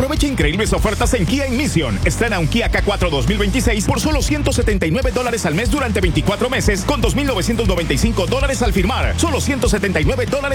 Aprovecha increíbles ofertas en Kia Ignition. Estrena un Kia K4 2026 por solo $179 al mes durante 24 meses con $2,995 al firmar. Solo $179